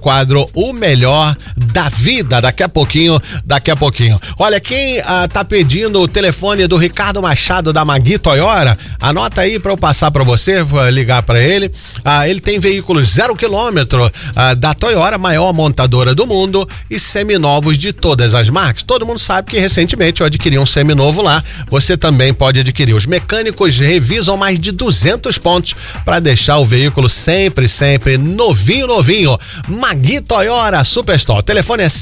quadro O Melhor da Vida, daqui a pouquinho. Olha, quem tá pedindo o telefone do Ricardo Machado da Magui Toyota, anota aí pra eu passar pra você, vou ligar pra ele. Ele tem veículos 0 quilômetro da Toyota, maior montadora do mundo, e seminovos de todas as marcas. Todo mundo sabe que recentemente eu adquiri um seminovo lá, você também pode adquirir. Os mecânicos revisam mais de 200 pontos para deixar o veículo sempre novinho. Magui Toyota Superstore. O telefone é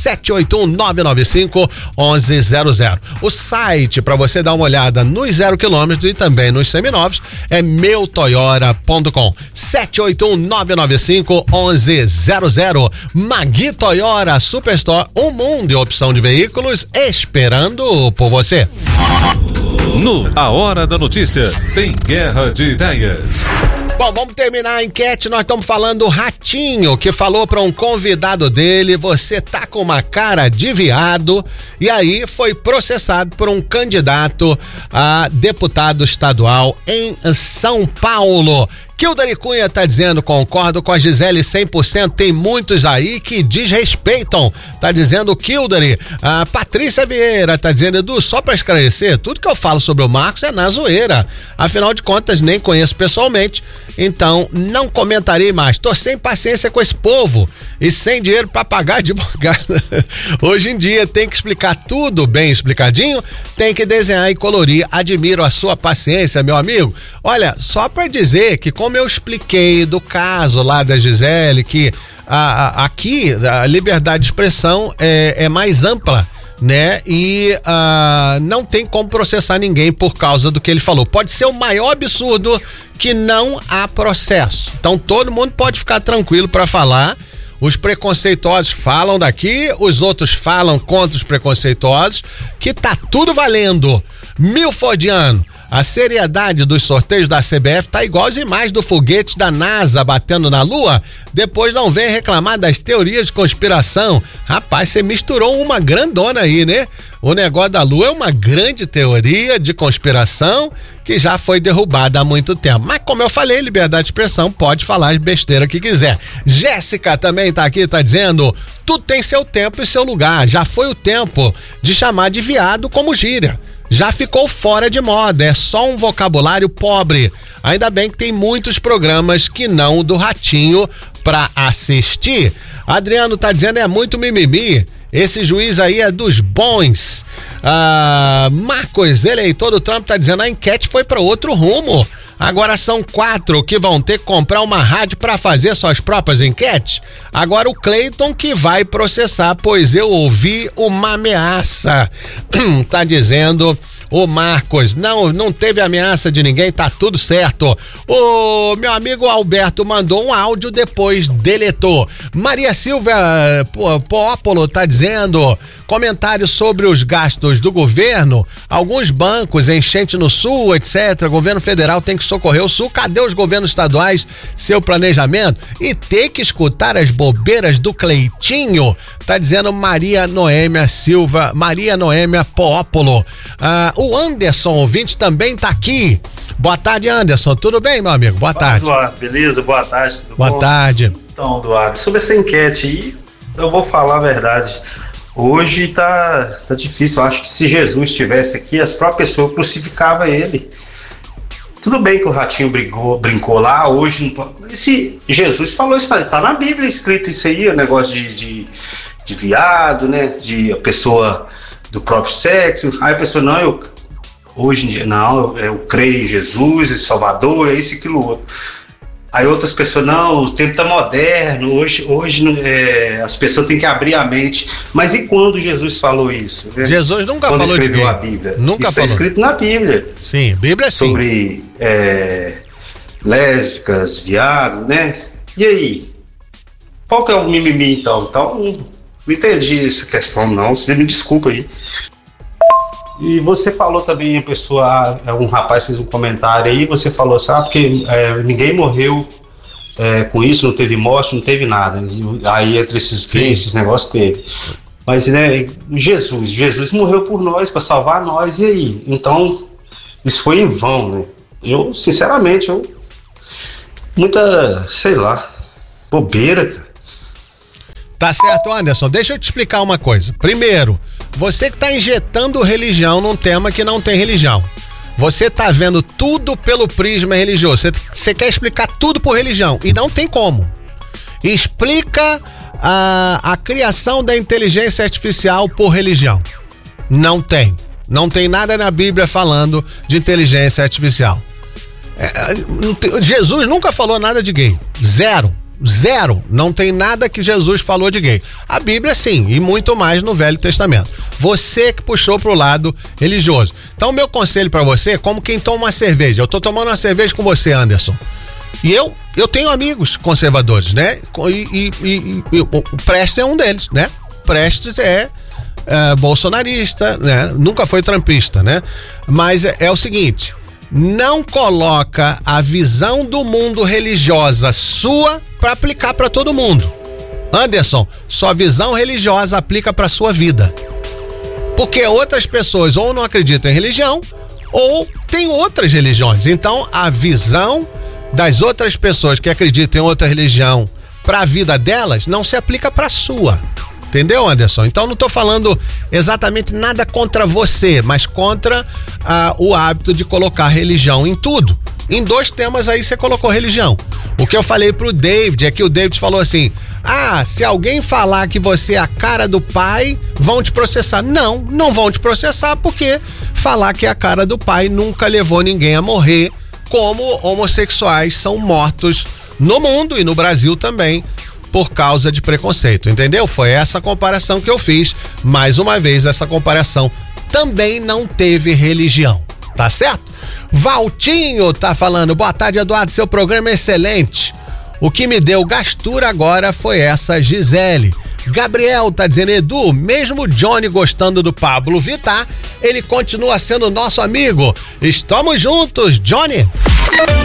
781-995-1100. O site para você dar uma olhada nos 0 quilômetros e também nos seminovos é meutoyota.com. 781-995-1100. Magui Toyota Superstore, um mundo de opção de veículos esperando por você. No A Hora da Notícia, tem Guerra de Ideias. Bom, vamos terminar a enquete. Nós estamos falando do Ratinho, que falou para um convidado dele: você tá com uma cara de viado. E aí foi processado por um candidato a deputado estadual em São Paulo. Kildare Cunha tá dizendo: concordo com a Gisele 100%, tem muitos aí que desrespeitam, tá dizendo Kildare. A Patrícia Vieira tá dizendo: Edu, só pra esclarecer, tudo que eu falo sobre o Marcos é na zoeira, afinal de contas nem conheço pessoalmente, então não comentarei mais, tô sem paciência com esse povo e sem dinheiro pra pagar advogado. Hoje em dia tem que explicar tudo bem explicadinho, tem que desenhar e colorir. Admiro a sua paciência, meu amigo. Olha, só pra dizer que, como eu expliquei do caso lá da Gisele, que aqui a liberdade de expressão é mais ampla, né? E não tem como processar ninguém por causa do que ele falou. Pode ser o maior absurdo que não há processo. Então todo mundo pode ficar tranquilo para falar. Os preconceituosos falam daqui, os outros falam contra os preconceituosos, que tá tudo valendo. Milfordiano, a seriedade dos sorteios da CBF tá igual as imagens do foguete da NASA batendo na Lua. Depois não vem reclamar das teorias de conspiração. Rapaz, você misturou uma grandona aí, né? O negócio da Lua é uma grande teoria de conspiração que já foi derrubada há muito tempo. Mas como eu falei, liberdade de expressão, pode falar besteira que quiser. Jéssica também tá aqui, tá dizendo: tudo tem seu tempo e seu lugar. Já foi o tempo de chamar de viado como gíria. Já ficou fora de moda, é só um vocabulário pobre. Ainda bem que tem muitos programas que não o do Ratinho pra assistir. Adriano tá dizendo: é muito mimimi. Esse juiz aí é dos bons. Marcos, eleitor do Trump, tá dizendo: a enquete foi para outro rumo. Agora são 4 que vão ter que comprar uma rádio para fazer suas próprias enquetes. Agora o Cleiton que vai processar, pois eu ouvi uma ameaça. Tá dizendo o Marcos: não teve ameaça de ninguém, tá tudo certo. O meu amigo Alberto mandou um áudio, depois deletou. Maria Silva Pópolo tá dizendo: comentários sobre os gastos do governo, alguns bancos, enchente no sul, etc. O governo federal tem que socorrer o sul. Cadê os governos estaduais, seu planejamento? E ter que escutar as bobeiras do Cleitinho, tá dizendo Maria Noêmia Silva, Maria Noêmia Pópolo. O Anderson, ouvinte, também tá aqui. Boa tarde, Anderson. Tudo bem, meu amigo? Boa tarde. Eduardo, beleza? Boa tarde, tudo bom? Boa tarde. Então, Eduardo, sobre essa enquete aí, eu vou falar a verdade. Hoje tá difícil. Eu acho que se Jesus estivesse aqui, as próprias pessoas crucificavam ele. Tudo bem que o Ratinho brincou lá, hoje não. Se Jesus falou isso, tá na Bíblia escrito isso aí, o negócio de viado, né? De a pessoa do próprio sexo. Aí a pessoa, não, hoje em dia, não, eu creio em Jesus, Salvador, é isso e aquilo outro. Aí outras pessoas, não, o tempo tá moderno, hoje as pessoas têm que abrir a mente. Mas e quando Jesus falou isso? Né? Jesus nunca quando falou de escreveu a Bíblia. Nunca isso falou. Está escrito na Bíblia. Sim, Bíblia sim. Sobre lésbicas, viado, né? E aí? Qual que é o mimimi então? Então, não entendi essa questão não, você me desculpa aí. E você falou também, a pessoa, um rapaz fez um comentário aí, você falou assim, porque ninguém morreu com isso, não teve morte, não teve nada. Aí entre esses negócios teve. Mas, né, Jesus morreu por nós, para salvar nós, e aí? Então, isso foi em vão, né? Eu, sinceramente, muita, sei lá, bobeira, cara. Tá certo, Anderson? Deixa eu te explicar uma coisa. Primeiro, você que tá injetando religião num tema que não tem religião. Você tá vendo tudo pelo prisma religioso. Você quer explicar tudo por religião e não tem como. Explica a criação da inteligência artificial por religião. Não tem. Não tem nada na Bíblia falando de inteligência artificial. Jesus nunca falou nada de gay. Zero. Não tem nada que Jesus falou de gay. A Bíblia sim, e muito mais no Velho Testamento. Você que puxou pro lado religioso. Então, meu conselho pra você é como quem toma uma cerveja. Eu tô tomando uma cerveja com você, Anderson. E eu tenho amigos conservadores, né? E o Prestes é um deles, né? Prestes é bolsonarista, né? Nunca foi trumpista, né? Mas é o seguinte, não coloca a visão do mundo religiosa sua para aplicar para todo mundo. Anderson, sua visão religiosa aplica para sua vida. Porque outras pessoas ou não acreditam em religião ou tem outras religiões. Então, a visão das outras pessoas que acreditam em outra religião para a vida delas não se aplica para a sua. Entendeu, Anderson? Então não tô falando exatamente nada contra você, mas contra o hábito de colocar religião em tudo. Em 2 temas aí você colocou religião. O que eu falei pro David é que o David falou assim: se alguém falar que você é a cara do pai, vão te processar. Não vão te processar, porque falar que é a cara do pai nunca levou ninguém a morrer, como homossexuais são mortos no mundo e no Brasil também, por causa de preconceito, entendeu? Foi essa comparação que eu fiz. Mais uma vez, essa comparação também não teve religião, tá certo? Valtinho tá falando: boa tarde, Eduardo, seu programa é excelente. O que me deu gastura agora foi essa Gisele. Gabriel tá dizendo: Edu, mesmo Johnny gostando do Pablo Vittar, ele continua sendo nosso amigo. Estamos juntos, Johnny!